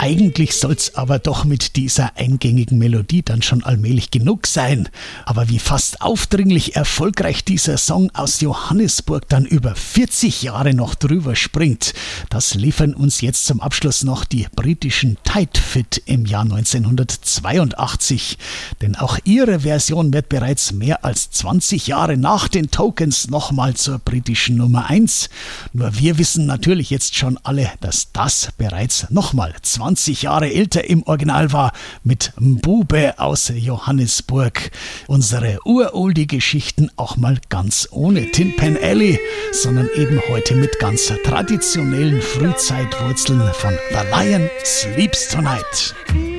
Eigentlich soll's aber doch mit dieser eingängigen Melodie dann schon allmählich genug sein. Aber wie fast aufdringlich erfolgreich dieser Song aus Johannesburg dann über 40 Jahre noch drüber springt, das liefern uns jetzt zum Abschluss noch die britischen Tight Fit im Jahr 1982. Denn auch ihre Version wird bereits mehr als 20 Jahre nach den Tokens nochmal zur britischen Nummer 1. Nur wir wissen natürlich jetzt schon alle, dass das bereits nochmal 20 Jahre älter im Original war mit Mbube aus Johannesburg. Unsere Uroldie-Geschichten auch mal ganz ohne Tin Pan Alley, sondern eben heute mit ganz traditionellen Frühzeitwurzeln von The Lion Sleeps Tonight.